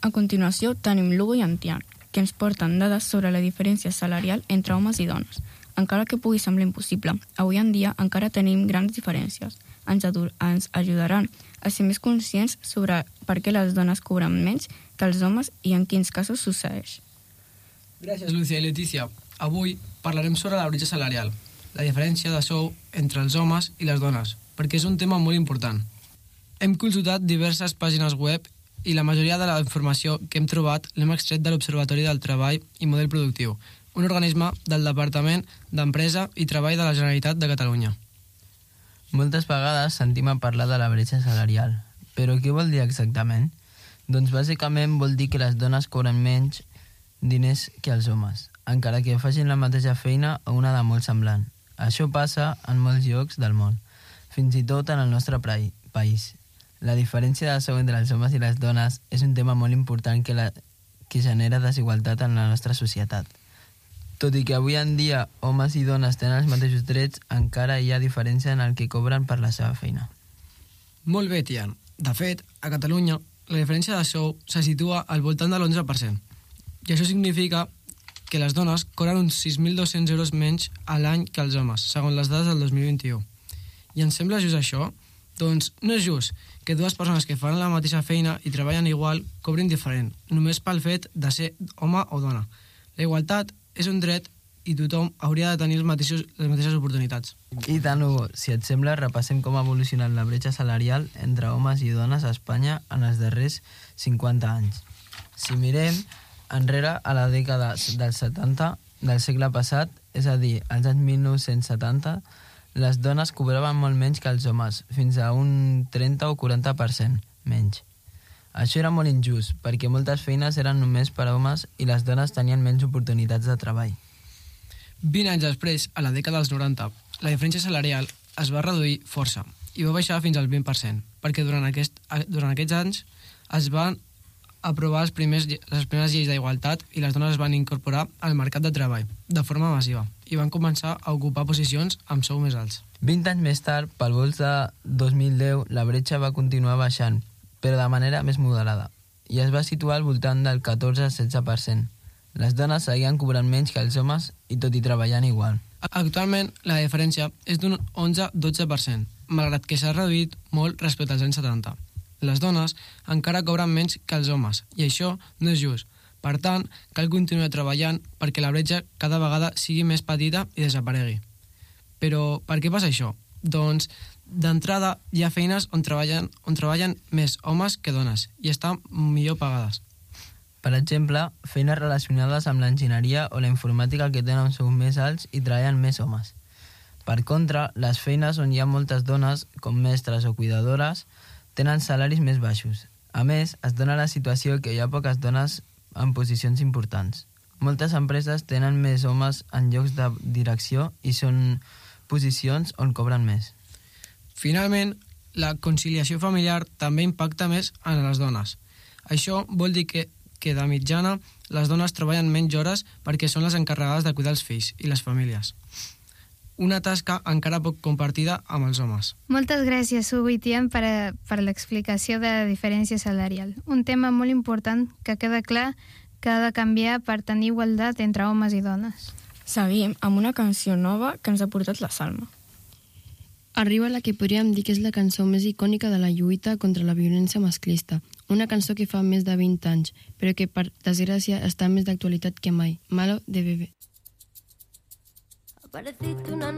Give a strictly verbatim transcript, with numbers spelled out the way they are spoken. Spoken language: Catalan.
A continuació tenim Lugo i Antian, que ens porten dades sobre la diferència salarial entre homes i dones. Encara que pugui semblar impossible, avui en dia encara tenim grans diferències. Ens, ens ajudaran a ser més conscients sobre per què les dones cobren menys que els homes i en quins casos succeeix. Gràcies, Lúcia i Letícia. Avui parlarem sobre la bretxa salarial, la diferència de sou entre els homes i les dones, perquè és un tema molt important. Hem consultat diverses pàgines web i la majoria de la informació que hem trobat l'hem extret de l'Observatori del Treball i Model Productiu, un organisme del Departament d'Empresa i Treball de la Generalitat de Catalunya. Moltes vegades sentim a parlar de la bretxa salarial, però què vol dir exactament? Doncs bàsicament vol dir que les dones cobren menys diners que els homes, encara que facin la mateixa feina o una de molt semblant. Això passa en molts llocs del món, fins i tot en el nostre país. La diferència de sou entre els homes i les dones és un tema molt important que, la, que genera desigualtat en la nostra societat. Tot i que avui en dia homes i dones tenen els mateixos drets, encara hi ha diferència en el que cobren per la seva feina. Molt bé, Tian. De fet, a Catalunya, la diferència de sou se situa al voltant de l'onze per cent. I això significa que les dones cobren uns sis mil dos-cents euros menys a l'any que els homes, segons les dades del dos mil vint-i-u. I ens sembla just això? Doncs no és just que dues persones que fan la mateixa feina i treballen igual cobrin diferent, només pel fet de ser home o dona. La igualtat és un dret i tothom hauria de tenir els mateixos, les mateixes oportunitats. I tant, Hugo, si et sembla, repassem com ha evolucionat la bretxa salarial entre homes i dones a Espanya en els darrers cinquanta anys. Si mirem enrere a la dècada dels setanta del segle passat, és a dir, als anys mil nou-cents setanta, les dones cobraven molt menys que els homes, fins a un trenta o quaranta per cent menys. Això era molt injust, perquè moltes feines eren només per a homes i les dones tenien menys oportunitats de treball. vint anys després, a la dècada dels noranta, la diferència salarial es va reduir força i va baixar fins al vint per cent, perquè durant, aquest, durant aquests anys es van aprovar els primers, les primeres lleis d'igualtat i les dones es van incorporar al mercat de treball de forma massiva i van començar a ocupar posicions amb sou més alts. vint anys més tard, pel vols de dos mil deu, la bretxa va continuar baixant, però de manera més moderada, i es va situar al voltant del catorze a setze per cent. Les dones seguien cobrant menys que els homes i tot i treballant igual. Actualment, la diferència és d'un onze a dotze per cent, malgrat que s'ha reduït molt respecte als anys setanta. Les dones encara cobren menys que els homes, i això no és just. Per tant, cal continuar treballant perquè la bretxa cada vegada sigui més petita i desaparegui. Però per què passa això? Doncs, d'entrada, hi ha feines on treballen, on treballen més homes que dones i estan millor pagades. Per exemple, feines relacionades amb l'enginyeria o la informàtica que tenen sous més alts i treballen més homes. Per contra, les feines on hi ha moltes dones, com mestres o cuidadores, tenen salaris més baixos. A més, es dona la situació que hi ha poques dones en posicions importants. Moltes empreses tenen més homes en llocs de direcció i són posicions on cobren més. Finalment, la conciliació familiar també impacta més en les dones. Això vol dir que, que de mitjana, les dones treballen menys hores perquè són les encarregades de cuidar els fills i les famílies. Una tasca encara poc compartida amb els homes. Moltes gràcies, Hugo i Tian, per, a, per l'explicació de la diferència salarial. Un tema molt important que queda clar que ha de canviar per tenir igualtat entre homes i dones. Seguim amb una canció nova que ens ha portat la Salma. Arriba la que podríem dir que és la cançó més icònica de la lluita contra la violència masclista. Una cançó que fa més de vint anys, però que per desgràcia està més d'actualitat que mai. Malo de bebé. Apareciste una